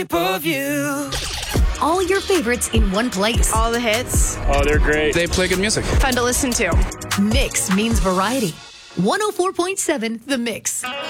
Of you. All your favorites in one place. All the hits. Oh, they're great. They play good music. Fun to listen to. Mix means variety. 104.7 The Mix.